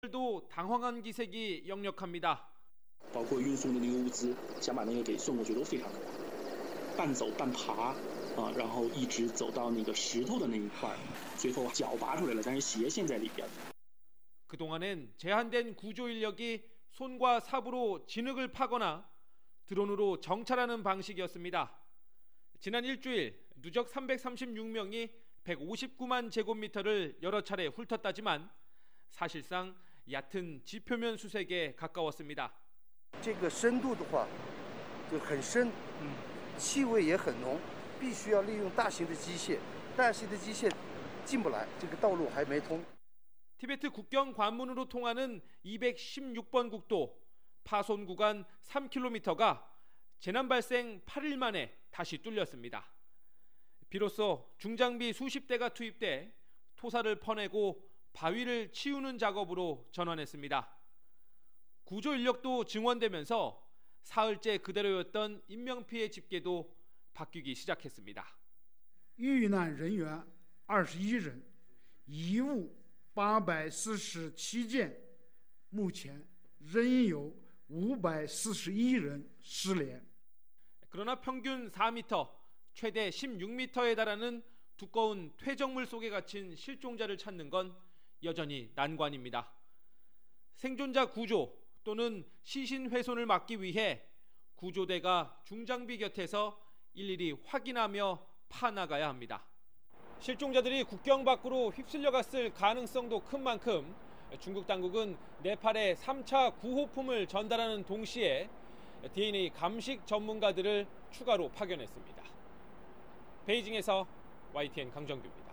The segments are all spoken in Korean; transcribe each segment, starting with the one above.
도 당황한 기색이 역력합니다. 包括运送的那个物资，想把那个给送过去都非常难，半走半爬啊，然后一直走到那个石头的那一块，最后脚拔出来了，但是鞋陷在里边。 그동안엔 제한된 구조 인력이 손과 삽으로 진흙을 파거나 드론으로 정찰하는 방식이었습니다. 지난 일주일 누적 336명이 159만 제곱미터를 여러 차례 훑었다지만 사실상 얕은 지표면 수색에 가까웠습니다. 这个深度的话就很深，气味也很浓，必须要利用大型的机械，大型的机械进不来，这个道路还没通。 티베트 국경 관문으로 통하는 216번 국도 파손 구간 3km가 재난 발생 8일 만에 다시 뚫렸습니다. 비로소 중장비 수십 대가 투입돼 토사를 퍼내고 바위를 치우는 작업으로 전환했습니다. 구조 인력도 증원되면서 사흘째 그대로였던 인명피해 집계도 바뀌기 시작했습니다. 遇难人员21人，遗物847件，目前仍有541人失联。 그러나 평균 4m, 최대 16m에 달하는 두꺼운 퇴적물 속에 갇힌 실종자를 찾는 건 여전히 난관입니다. 생존자 구조 또는 시신 훼손을 막기 위해 구조대가 중장비 곁에서 일일이 확인하며 파나가야 합니다. 실종자들이 국경 밖으로 휩쓸려 갔을 가능성도 큰 만큼 중국 당국은 네팔에 3차 구호품을 전달하는 동시에 DNA 감식 전문가들을 추가로 파견했습니다. 베이징에서 YTN 강정규입니다.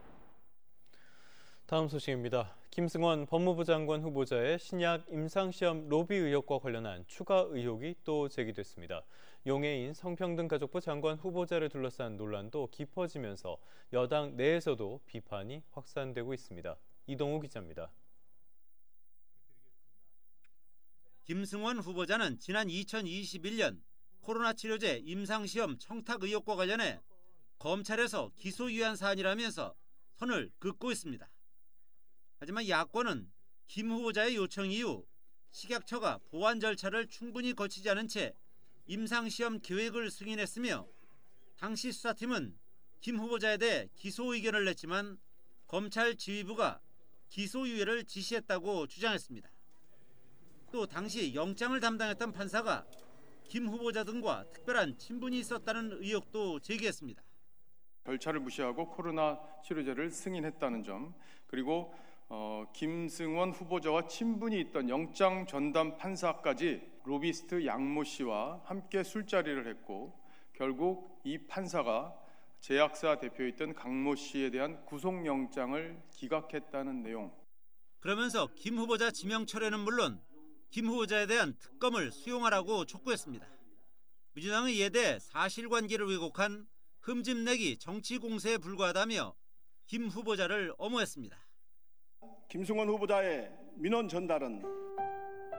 다음 소식입니다. 김승원 법무부 장관 후보자의 신약 임상시험 로비 의혹과 관련한 추가 의혹이 또 제기됐습니다. 용해인 성평등가족부 장관 후보자를 둘러싼 논란도 깊어지면서 여당 내에서도 비판이 확산되고 있습니다. 이동우 기자입니다. 김승원 후보자는 지난 2021년 코로나 치료제 임상시험 청탁 의혹과 관련해 검찰에서 기소유예한 사안이라면서 선을 긋고 있습니다. 하지만 야권은 김 후보자의 요청 이후 식약처가 보완 절차를 충분히 거치지 않은 채 임상시험 계획을 승인했으며 당시 수사팀은 김 후보자에 대해 기소 의견을 냈지만 검찰 지휘부가 기소유예를 지시했다고 주장했습니다. 또 당시 영장을 담당했던 판사가 김 후보자 등과 특별한 친분이 있었다는 의혹도 제기했습니다. 절차를 무시하고 코로나 치료제를 승인했다는 점, 그리고 김승원 후보자와 친분이 있던 영장 전담 판사까지 로비스트 양모 씨와 함께 술자리를 했고 결국 이 판사가 제약사 대표였던 강모 씨에 대한 구속영장을 기각했다는 내용. 그러면서 김 후보자 지명 철회는 물론 김 후보자에 대한 특검을 수용하라고 촉구했습니다. 민주당은 이에 대해 사실관계를 왜곡한 흠집내기 정치 공세에 불과하다며 김 후보자를 엄호했습니다. 김승원 후보자의 민원 전달은